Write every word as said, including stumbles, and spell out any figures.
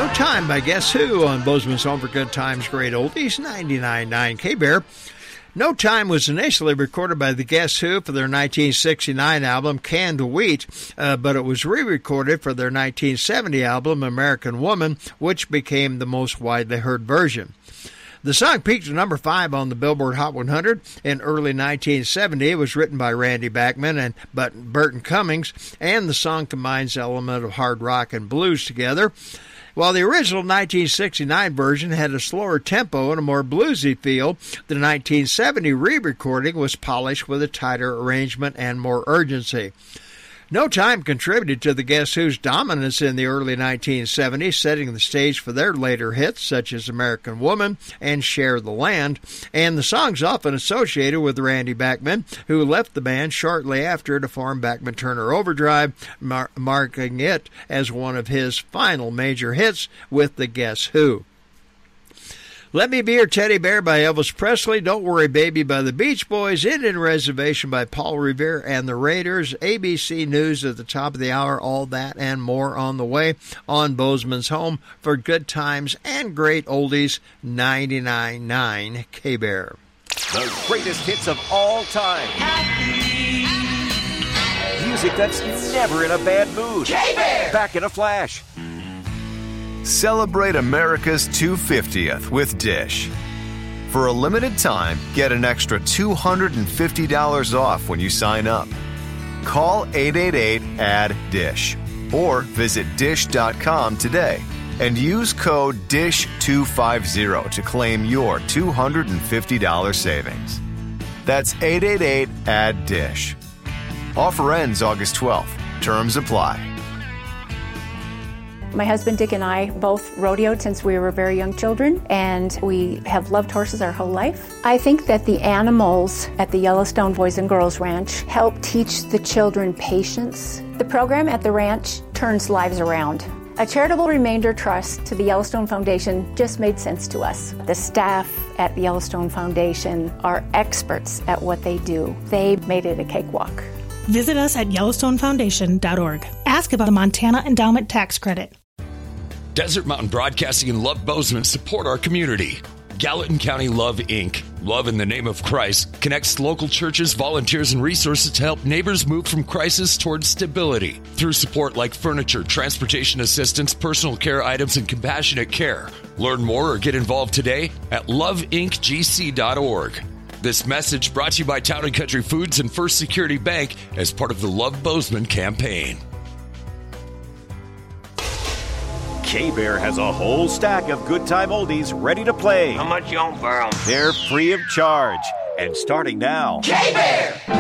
No Time by Guess Who on Bozeman's Home for Good Times, Great Oldies, ninety-nine point nine K-Bear. No Time was initially recorded by the Guess Who for their nineteen sixty-nine album Canned Wheat, uh, but it was re-recorded for their nineteen seventy album American Woman, which became the most widely heard version. The song peaked at number five on the Billboard Hot one hundred in early nineteen seventy. It was written by Randy Bachman and Burton Cummings, and the song combines elements of hard rock and blues together. While the original nineteen sixty-nine version had a slower tempo and a more bluesy feel, the nineteen seventy re-recording was polished with a tighter arrangement and more urgency. No Time contributed to the Guess Who's dominance in the early nineteen seventies, setting the stage for their later hits such as American Woman and Share the Land, and the song's often associated with Randy Bachman, who left the band shortly after to form Bachman-Turner Overdrive, mar- marking it as one of his final major hits with the Guess Who. Let Me Be Your Teddy Bear by Elvis Presley, Don't Worry Baby by the Beach Boys, Indian Reservation by Paul Revere and the Raiders, A B C News at the top of the hour, all that and more on the way on Bozeman's Home for Good Times and Great Oldies, ninety-nine point nine K-Bear. The greatest hits of all time. Happy. Music that's never in a bad mood. K-Bear. Back in a flash. Celebrate America's two hundred fiftieth with Dish. For a limited time, get an extra two hundred fifty dollars off when you sign up. Call eight eight eight, A D D D I S H or visit dish dot com today and use code D I S H two fifty to claim your two hundred fifty dollars savings. That's eight eight eight, A D D D I S H. Offer ends August twelfth. Terms apply. My husband Dick and I both rodeoed since we were very young children, and we have loved horses our whole life. I think that the animals at the Yellowstone Boys and Girls Ranch help teach the children patience. The program at the ranch turns lives around. A charitable remainder trust to the Yellowstone Foundation just made sense to us. The staff at the Yellowstone Foundation are experts at what they do. They made it a cakewalk. Visit us at yellowstone foundation dot org. Ask about the Montana Endowment Tax Credit. Desert Mountain Broadcasting and Love Bozeman support our community. Gallatin County Love, Incorporated. Love in the Name of Christ connects local churches, volunteers, and resources to help neighbors move from crisis towards stability through support like furniture, transportation assistance, personal care items, and compassionate care. Learn more or get involved today at love inc g c dot org. This message brought to you by Town and Country Foods and First Security Bank as part of the Love Bozeman campaign. K-Bear has a whole stack of good time oldies ready to play. How much you on for 'em? They're free of charge and starting now. K-Bear!